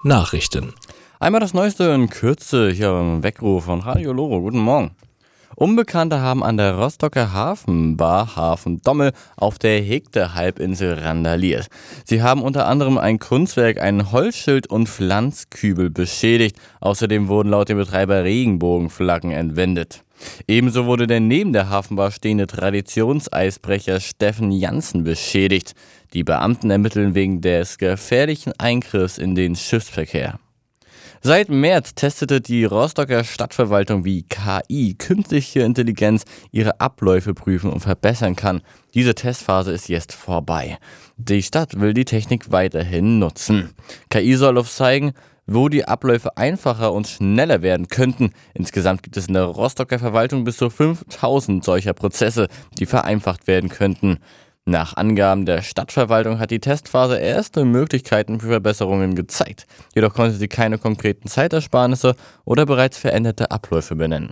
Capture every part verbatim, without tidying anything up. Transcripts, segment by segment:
Nachrichten. Einmal das Neueste in Kürze hier im Weckruf von Radio Loro. Guten Morgen. Unbekannte haben an der Rostocker Hafenbar Hafen Dommel auf der Hegde-Halbinsel randaliert. Sie haben unter anderem ein Kunstwerk, ein Holzschild und Pflanzkübel beschädigt. Außerdem wurden laut dem Betreiber Regenbogenflaggen entwendet. Ebenso wurde der neben der Hafenbar stehende Traditionseisbrecher Steffen Janssen beschädigt. Die Beamten ermitteln wegen des gefährlichen Eingriffs in den Schiffsverkehr. Seit März testete die Rostocker Stadtverwaltung, wie K I, künstliche Intelligenz, ihre Abläufe prüfen und verbessern kann. Diese Testphase ist jetzt vorbei. Die Stadt will die Technik weiterhin nutzen. K I soll aufzeigen, wo die Abläufe einfacher und schneller werden könnten. Insgesamt gibt es in der Rostocker Verwaltung bis zu fünftausend solcher Prozesse, die vereinfacht werden könnten. Nach Angaben der Stadtverwaltung hat die Testphase erste Möglichkeiten für Verbesserungen gezeigt. Jedoch konnte sie keine konkreten Zeitersparnisse oder bereits veränderte Abläufe benennen.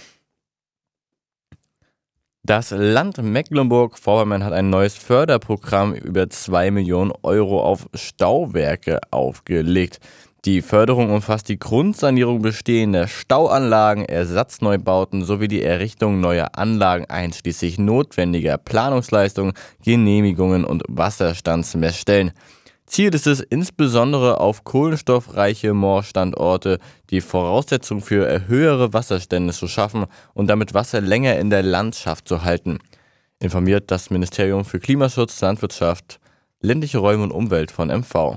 Das Land Mecklenburg-Vorpommern hat ein neues Förderprogramm über zwei Millionen Euro auf Stauwerke aufgelegt. Die Förderung umfasst die Grundsanierung bestehender Stauanlagen, Ersatzneubauten sowie die Errichtung neuer Anlagen einschließlich notwendiger Planungsleistungen, Genehmigungen und Wasserstandsmessstellen. Ziel ist es insbesondere, auf kohlenstoffreiche Moorstandorte die Voraussetzung für höhere Wasserstände zu schaffen und damit Wasser länger in der Landschaft zu halten, informiert das Ministerium für Klimaschutz, Landwirtschaft, ländliche Räume und Umwelt von M V.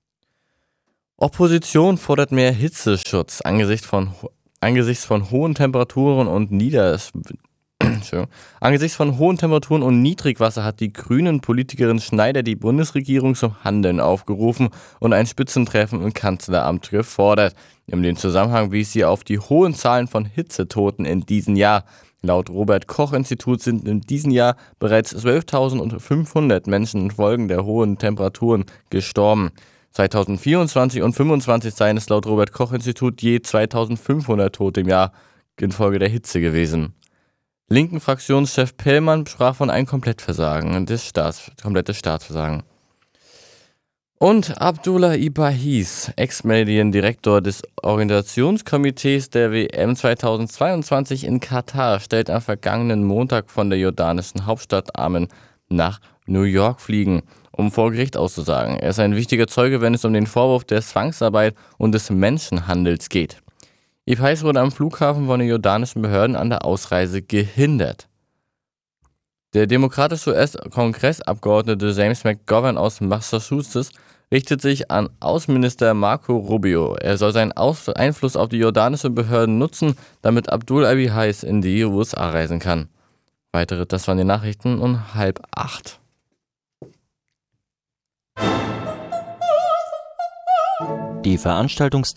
Opposition fordert mehr Hitzeschutz angesichts von, angesichts von hohen Temperaturen und Nieders angesichts von hohen Temperaturen und Niedrigwasser hat die Grünen-Politikerin Schneider die Bundesregierung zum Handeln aufgerufen und ein Spitzentreffen im Kanzleramt gefordert. In dem Zusammenhang wies sie auf die hohen Zahlen von Hitzetoten in diesem Jahr. Laut Robert-Koch-Institut sind in diesem Jahr bereits zwölftausendfünfhundert Menschen infolge der hohen Temperaturen gestorben. zweitausendvierundzwanzig und zweitausendfünfundzwanzig seien es laut Robert-Koch-Institut je zweitausendfünfhundert Tote im Jahr infolge der Hitze gewesen. Linken Fraktionschef Pellmann sprach von einem Komplettversagen des Staats, komplettes Staatsversagen. Und Abdullah Ibahis, Ex-Mediendirektor des Organisationskomitees der W M zweitausendzweiundzwanzig in Katar, stellt am vergangenen Montag von der jordanischen Hauptstadt Amman nach New York fliegen, um vor Gericht auszusagen. Er ist ein wichtiger Zeuge, wenn es um den Vorwurf der Zwangsarbeit und des Menschenhandels geht. Ibahis wurde am Flughafen von den jordanischen Behörden an der Ausreise gehindert. Der demokratische U S-Kongressabgeordnete James McGovern aus Massachusetts richtet sich an Außenminister Marco Rubio. Er soll seinen Einfluss auf die jordanischen Behörden nutzen, damit Abdullah Ibahis in die U S A reisen kann. Weitere, das waren die Nachrichten um halb acht. Die Veranstaltungs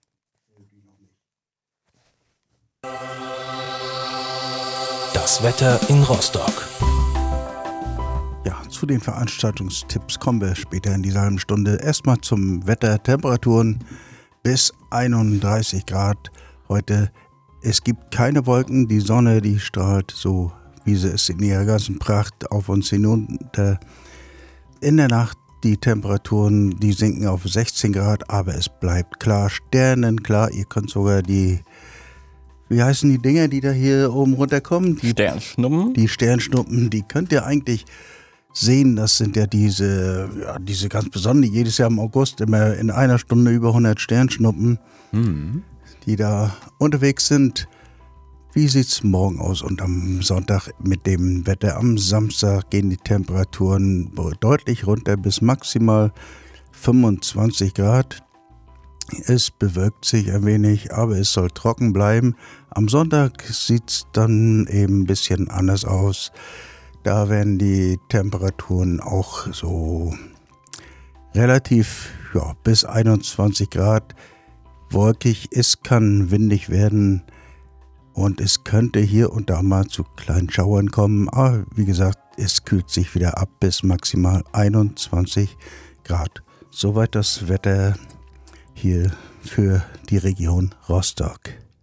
Das Wetter in Rostock. Ja, zu den Veranstaltungstipps kommen wir später in dieser halben Stunde. Erstmal zum Wetter. Temperaturen bis einunddreißig Grad heute. Es gibt keine Wolken. Die Sonne, die strahlt so, wie sie es in ihrer ganzen Pracht auf uns hinunter. In der Nacht die Temperaturen, die sinken auf sechzehn Grad, aber es bleibt klar, sternenklar. Ihr könnt sogar die, wie heißen die Dinger, die da hier oben runterkommen? Die Sternschnuppen? Die Sternschnuppen, die könnt ihr eigentlich sehen. Das sind ja diese, ja, diese ganz besonderen, jedes Jahr im August immer in einer Stunde über hundert Sternschnuppen, mhm. die da unterwegs sind. Wie sieht's morgen aus und am Sonntag mit dem Wetter? Am Samstag gehen die Temperaturen deutlich runter bis maximal fünfundzwanzig Grad. Es bewölkt sich ein wenig, aber es soll trocken bleiben. Am Sonntag sieht's dann eben ein bisschen anders aus. Da werden die Temperaturen auch so relativ ja, bis einundzwanzig Grad. Wolkig, es kann windig werden. Und es könnte hier und da mal zu kleinen Schauern kommen. Aber wie gesagt, es kühlt sich wieder ab bis maximal einundzwanzig Grad. Soweit das Wetter hier für die Region Rostock.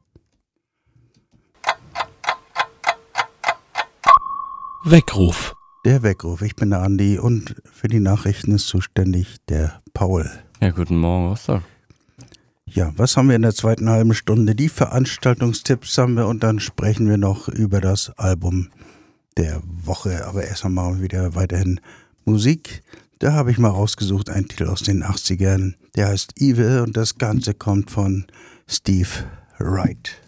Weckruf. Der Weckruf. Ich bin der Andi und für die Nachrichten ist zuständig der Paul. Ja, guten Morgen, Rostock. Ja, was haben wir in der zweiten halben Stunde? Die Veranstaltungstipps haben wir und dann sprechen wir noch über das Album der Woche. Aber erstmal machen wir wieder weiterhin Musik. Da habe ich mal rausgesucht einen Titel aus den achtzigern. Der heißt Evil und das Ganze kommt von Steve Wright.